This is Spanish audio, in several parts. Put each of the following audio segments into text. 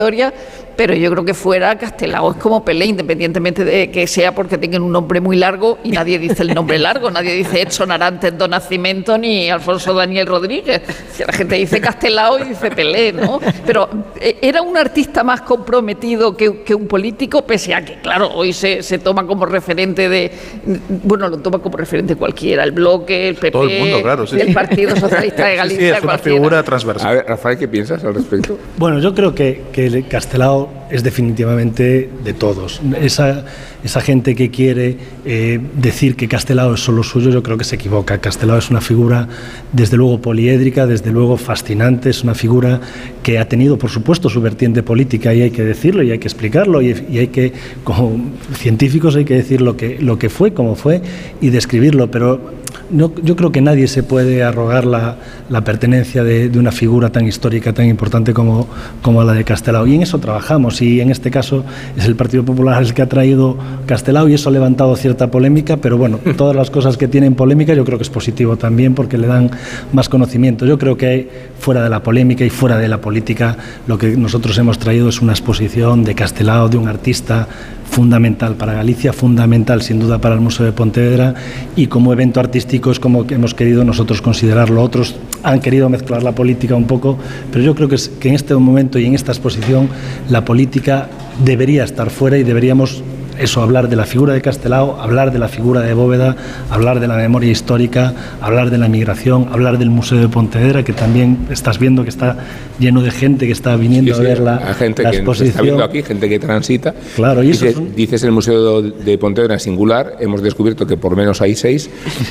pero yo creo que fuera Castelao es como Pelé, independientemente de que sea porque tengan un nombre muy largo y nadie dice el nombre largo, nadie dice Edson Arantes do Nascimento ni Alfonso Daniel Rodríguez, la gente dice Castelao y dice Pelé, ¿no? Pero era un artista más comprometido que un político, pese a que, claro, hoy se toma como referente bueno, lo toma como referente cualquiera, el Bloque, el PP, todo el mundo, claro, sí, el Partido Socialista de Galicia. Sí, es una figura transversal. A ver, Rafael, ¿qué piensas al respecto? Bueno, yo creo que Castelao es definitivamente de todos. Esa gente que quiere decir que Castelao es solo suyo, yo creo que se equivoca. Castelao es una figura, desde luego, poliédrica, desde luego fascinante, es una figura que ha tenido, por supuesto, su vertiente política, y hay que decirlo, y hay que explicarlo, y hay que, como científicos, hay que decir lo que fue, cómo fue, y describirlo, pero yo creo que nadie se puede arrogar la pertenencia de una figura tan histórica, tan importante como la de Castelao, y en eso trabajamos, y en este caso es el Partido Popular el que ha traído Castelao, y eso ha levantado cierta polémica, pero bueno, todas las cosas que tienen polémica yo creo que es positivo también, porque le dan más conocimiento. Yo creo que fuera de la polémica y fuera de la política, lo que nosotros hemos traído es una exposición de Castelao, de un artista fundamental para Galicia, fundamental sin duda para el Museo de Pontevedra, y como evento artístico es como que hemos querido nosotros considerarlo. Otros han querido mezclar la política un poco, pero yo creo que en este momento y en esta exposición la política debería estar fuera, y deberíamos hablar de la figura de Castelao, hablar de la figura de Bóveda, hablar de la memoria histórica, hablar de la migración, hablar del Museo de Pontevedra, que también estás viendo que está lleno de gente que está viniendo a ver la gente la que exposición. Está viendo aquí, gente que transita. Claro, y dices el Museo de Pontevedra en singular, hemos descubierto que por menos hay 6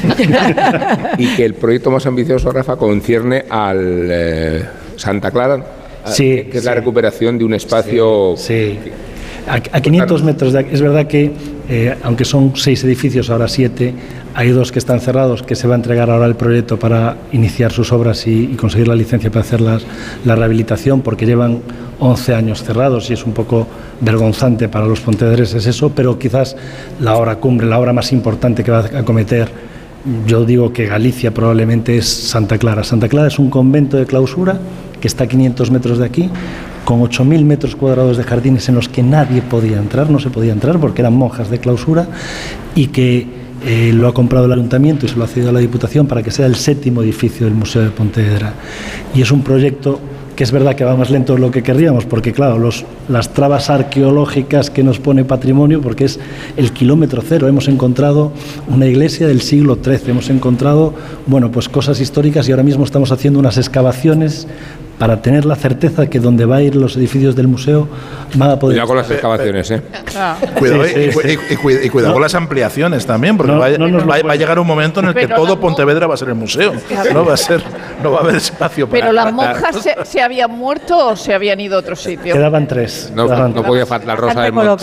y que el proyecto más ambicioso, Rafa, concierne al Santa Clara, sí, que es la recuperación de un espacio... Sí. A 500 metros de aquí. Es verdad que, aunque son 6 edificios, ahora 7, hay 2 que están cerrados, que se va a entregar ahora el proyecto para iniciar sus obras y conseguir la licencia para hacer la rehabilitación, porque llevan 11 años cerrados y es un poco vergonzante para los pontevedreses eso, pero quizás la obra cumbre, la obra más importante que va a acometer, yo digo que Galicia probablemente, es Santa Clara. Santa Clara es un convento de clausura que está a 500 metros de aquí, con 8.000 metros cuadrados de jardines en los que nadie podía entrar, no se podía entrar porque eran monjas de clausura, y que lo ha comprado el Ayuntamiento y se lo ha cedido a la Diputación para que sea el 7º edificio del Museo de Pontevedra. Y es un proyecto que es verdad que va más lento de lo que querríamos, porque claro, las trabas arqueológicas que nos pone Patrimonio, porque es el kilómetro cero. Hemos encontrado una iglesia del siglo XIII, hemos encontrado, bueno, pues cosas históricas, y ahora mismo estamos haciendo unas excavaciones para tener la certeza que donde va a ir los edificios del museo van a poder... Cuidado con las excavaciones, ¿eh? Cuidado, y cuidado con las ampliaciones también, porque va a llegar un momento en el que todo Pontevedra va a ser el museo. No va a haber espacio para... ¿Pero las monjas se habían muerto o se habían ido a otro sitio? Quedaban 3. No podía faltar la Rosa del Monte.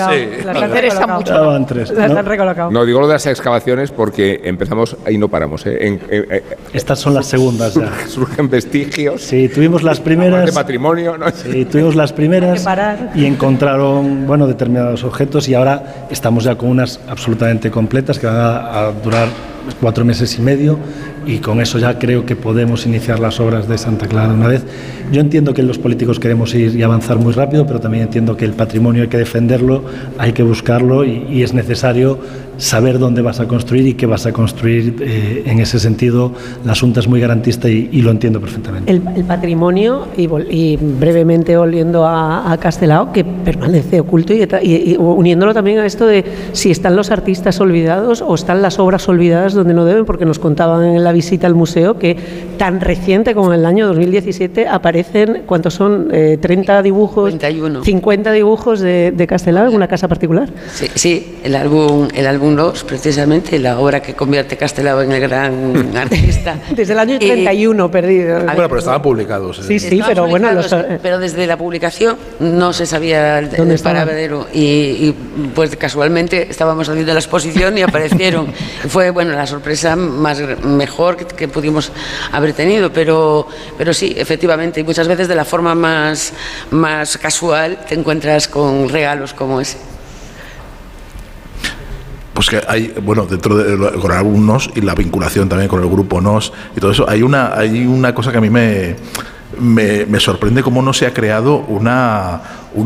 Quedaban 3. Las han recolocado. No, digo lo de las excavaciones porque empezamos y no paramos, ¿eh? Estas son las segundas ya. Surgen vestigios. Sí, tuvimos las primeras de patrimonio, ¿no? Sí, tuvimos las primeras y encontraron, bueno, determinados objetos, y ahora estamos ya con unas absolutamente completas que van a durar 4 meses y medio, y con eso ya creo que podemos iniciar las obras de Santa Clara una vez. Yo entiendo que los políticos queremos ir y avanzar muy rápido, pero también entiendo que el patrimonio hay que defenderlo, hay que buscarlo, y es necesario saber dónde vas a construir y qué vas a construir. En ese sentido, la Xunta es muy garantista y lo entiendo perfectamente. El patrimonio, y brevemente volviendo a Castelao, que permanece oculto, y uniéndolo también a esto de si están los artistas olvidados o están las obras olvidadas donde no deben, porque nos contaban en la visita al museo que tan reciente como en el año 2017 aparecen, ¿cuántos son? 30 dibujos, 51. 50 dibujos de Castelao en una casa particular. Sí, el álbum 2, precisamente, la obra que convierte Castelao en el gran artista. Desde el año 31 perdido. Bueno, pero estaban publicados. Sí, pero bueno... Pero desde la publicación no se sabía el paradero, y pues casualmente estábamos saliendo de la exposición y aparecieron. Fue, bueno, la sorpresa mejor que pudimos haber tenido, pero sí, efectivamente, y muchas veces de la forma más casual te encuentras con regalos como ese. Pues que hay, bueno, dentro de con algunos y la vinculación también con el grupo NOS y todo eso, hay una cosa que a mí me sorprende cómo no se ha creado una